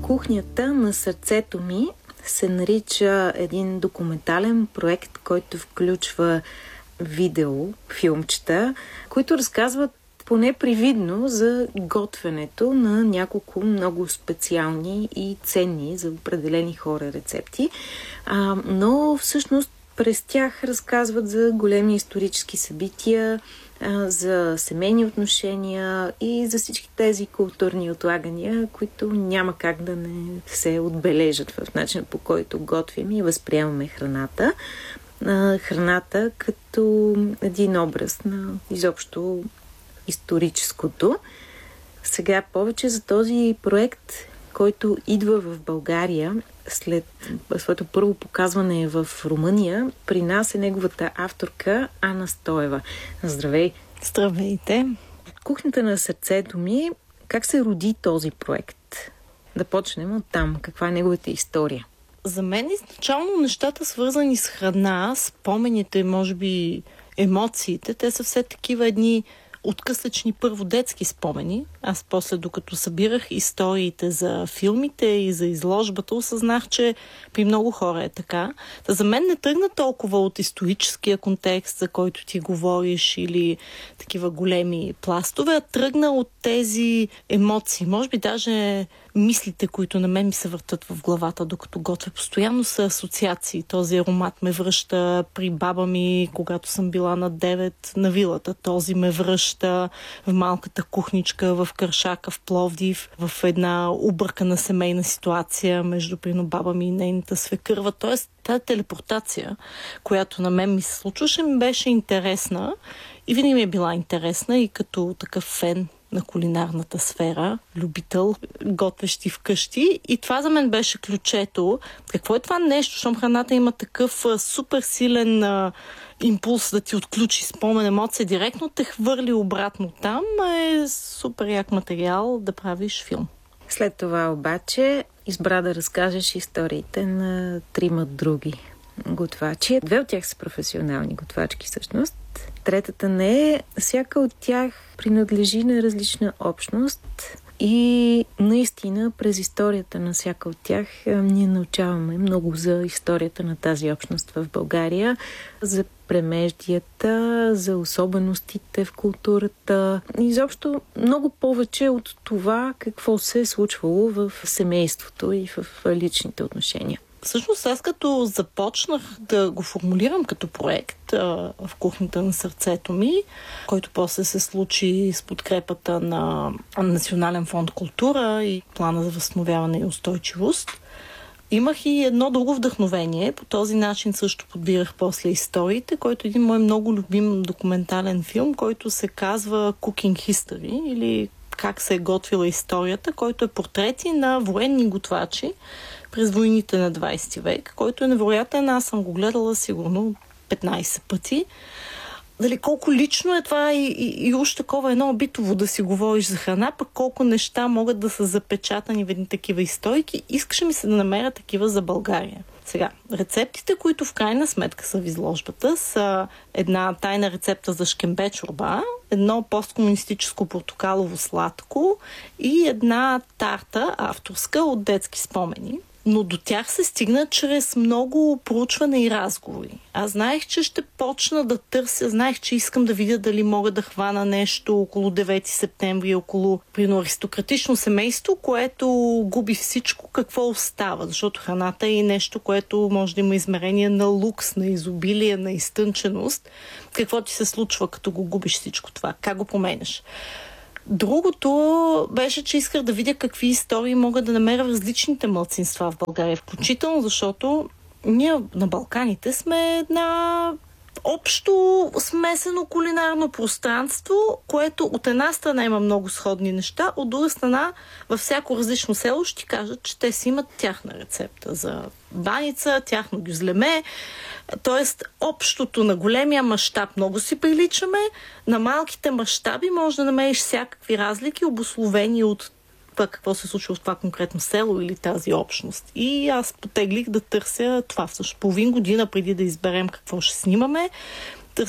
Кухнята на сърцето ми се нарича един документален проект, който включва видео, филмчета, които разказват поне привидно за готвенето на няколко много специални и ценни за определени хора рецепти. Но всъщност през тях разказват за големи исторически събития, за семейни отношения и за всички тези културни отлагания, които няма как да не се отбележат в начина, по който готвим и възприемаме храната. Храната като един образ на изобщо историческото. Сега повече за този проект, който идва в България след своето първо показване в Румъния. При нас е неговата авторка Ана Стоева. Здравей! Здравейте! Кухнята на сърцето ми. Как се роди този проект? Да почнем от там. Каква е неговата история? За мен изначално нещата, свързани с храна, спомените, може би емоциите, те са все такива едни откъслечни първо детски спомени. Аз после, докато събирах историите за филмите и за изложбата, осъзнах, че при много хора е така. Та за мен не тръгна толкова от историческия контекст, за който ти говориш, или такива големи пластове, а тръгна от тези емоции. Може би даже мислите, които на мен ми се въртат в главата, докато готвя. Постоянно са асоциации. Този аромат ме връща при баба ми, когато съм била на 9 на вилата. Този ме връща в малката кухничка в Кършака, в Пловдив, в една объркана семейна ситуация между прино баба ми и нейната свекърва. Тоест, тази телепортация, която на мен ми се случваше, ми беше интересна и винаги ми е била интересна и като такъв фен на кулинарната сфера, любител, готвещи вкъщи. И това за мен беше ключето. Какво е това нещо? Защото храната има такъв супер силен импулс да ти отключи спомен, емоция, директно те хвърли обратно там. Е супер як материал да правиш филм. След това обаче избра да разкажеш историите на 3 други готвачи. 2 от тях са професионални готвачки всъщност. Третата не е. Всяка от тях принадлежи на различна общност и наистина през историята на всяка от тях ние научаваме много за историята на тази общност в България, за премеждията, за особеностите в културата. Изобщо много повече от това какво се е случвало в семейството и в личните отношения. Всъщност аз като започнах да го формулирам като проект в кухнята на сърцето ми, който после се случи с подкрепата на Национален фонд култура и плана за възстановяване и устойчивост, имах и едно друго вдъхновение. По този начин също подбирах после историите, който е един мой много любим документален филм, който се казва Cooking History или как се е готвила историята, който е портрети на военни готвачи през войните на 20 век, който е невероятен. Аз съм го гледала сигурно 15 пъти. Дали колко лично е това и уж такова едно битово да си говориш за храна, пък колко неща могат да са запечатани в едни такива историки. Искаше ми се да намеря такива за България. Сега, рецептите, които в крайна сметка са в изложбата, са една тайна рецепта за шкембе чорба, едно посткомунистическо портокалово сладко и една тарта авторска от детски спомени. Но до тях се стигна чрез много проучване и разговори. Аз знаех, че ще почна да търся, знаех, че искам да видя дали мога да хвана нещо около 9 септември, около аристократично семейство, което губи всичко, какво остава. Защото храната е нещо, което може да има измерение на лукс, на изобилие, на изтънченост. Какво ти се случва, като го губиш всичко това? Как го променяш? Другото беше, че исках да видя какви истории мога да намеря в различните малцинства в България. Включително, защото ние на Балканите сме една общо смесено кулинарно пространство, което от една страна има много сходни неща, от друга страна във всяко различно село ще ти кажат, че те си имат тяхна рецепта за баница, тяхно гюзлеме. Тоест, общото на големия мащаб много си приличаме, на малките мащаби може да намериш всякакви разлики, обусловени от това какво се случва в това конкретно село или тази общност. И аз потеглих да търся това. Всъщност половин година преди да изберем какво ще снимаме,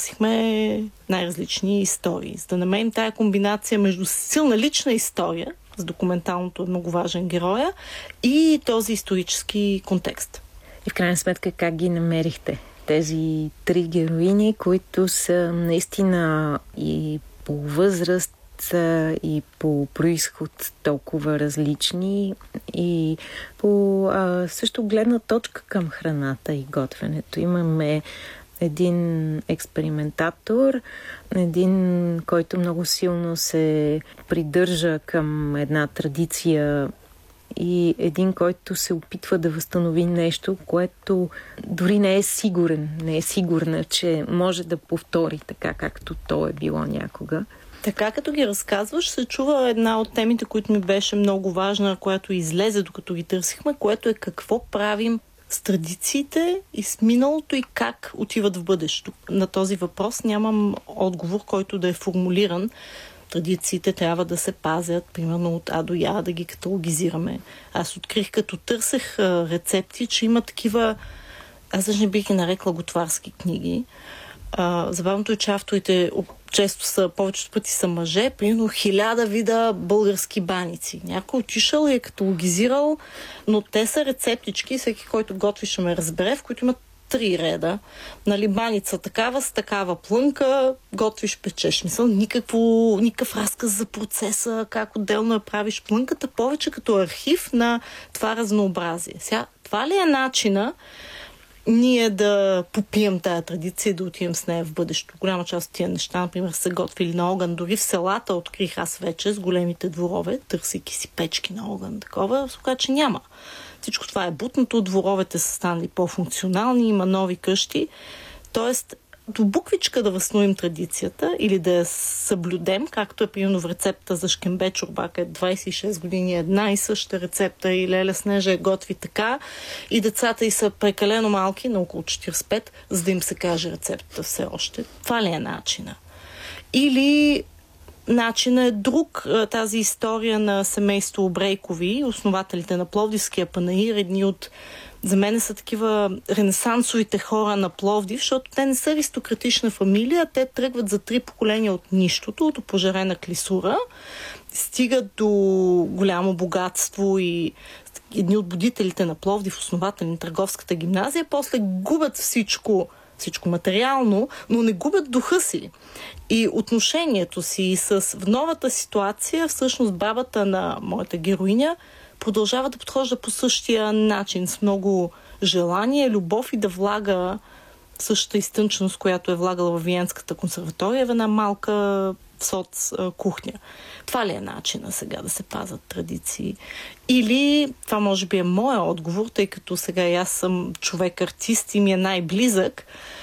търсихме най-различни истории. За да намерим тая комбинация между силна лична история, с документалното е много важен героя, и този исторически контекст. И в крайна сметка как ги намерихте? Тези 3 героини, които са наистина и по възраст, и по произход толкова различни, и по също гледна точка към храната и готвенето. Имаме един експериментатор, един, който много силно се придържа към една традиция, и един, който се опитва да възстанови нещо, което дори не е сигурна, че може да повтори така, както то е било някога. Така като ги разказваш, се чува една от темите, които ми беше много важна, която излезе докато ги търсихме, което е какво правим с традициите и с миналото и как отиват в бъдещето. На този въпрос нямам отговор, който да е формулиран. Традициите трябва да се пазят, примерно от А до Я, да ги каталогизираме. Аз открих, като търсех рецепти, че има такива, аз даже не бих ги нарекла готварски книги. Забавното е, че авторите често са, повечето пъти са мъже, примерно 1000 вида български баници. Някой отишъл и е каталогизирал, но те са рецептички, всеки, който готви, ще ме разбере, в които имат 3 реда. Нали, баница такава, с такава плънка, готвиш, печеш. Никакъв разказ за процеса, как отделно я правиш плънката, повече като архив на това разнообразие. Сега, това ли е начина ние да попием тая традиция и да отидем с нея в бъдещето? Голяма част от тия неща, например, са готвили на огън. Дори в селата открих аз вече с големите дворове, търсейки си печки на огън. Такова, с че няма. Всичко това е бутнато, дворовете са станали по-функционални, има нови къщи. Тоест, до буквичка да възстановим традицията или да я съблюдем, както е примерно в рецепта за шкембе чорбака, 26 години една и съща рецепта, и Леля Снежа готви така, и децата й са прекалено малки, на около 45, за да им се каже рецептата все още. Това ли е начина? Или начинът е друг. Тази история на семейство Обрейкови, основателите на Пловдивския панаир, едни от, за мен са такива ренесансовите хора на Пловдив, защото те не са аристократична фамилия, те тръгват за 3 поколения от нищото, от опожарена клисура, стигат до голямо богатство и едни от будителите на Пловдив, основатели на търговската гимназия, после губят всичко материално, но не губят духа си. И отношението си с новата ситуация, всъщност бабата на моята героиня продължава да подхожда по същия начин, с много желание, любов и да влага същата изтънченост, която е влагала в Виенската консерватория, в една малка соц-кухня. Това ли е начина сега да се пазят традиции? Или, това може би е моя отговор, тъй като сега и аз съм човек-артист и ми е най-близък,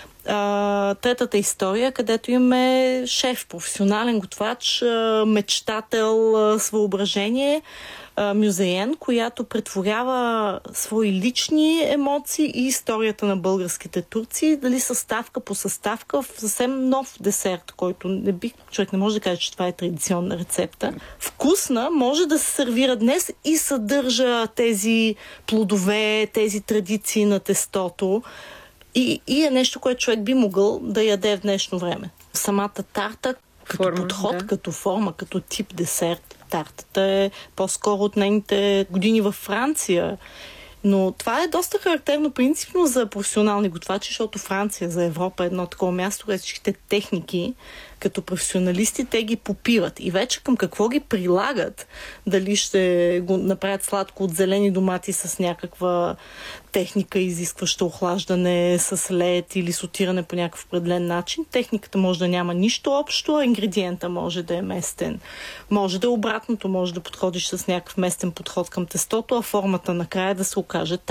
третата история, където имаме шеф, професионален готвач, мечтател с въображение, мюзеен, която претворява свои лични емоции и историята на българските турци, дали съставка по съставка в съвсем нов десерт, който човек не може да каже, че това е традиционна рецепта. Вкусна, може да се сервира днес и съдържа тези плодове, тези традиции на тестото. И е нещо, което човек би могъл да яде в днешно време. Самата тарта, като подход, да, като форма, като тип десерт, тартата е по-скоро от нейните години във Франция. Но това е доста характерно принципно за професионални готвачи, защото Франция за Европа е едно такова място, където всичките техники, като професионалисти, те ги попиват. И вече към какво ги прилагат, дали ще го направят сладко от зелени домати с някаква техника, изискваща охлаждане с лед или сотиране по някакъв определен начин. Техниката може да няма нищо общо, а ингредиента може да е местен. Може да е обратното, може да подходиш с някакъв местен подход към тестото, а формата накрая да се окаже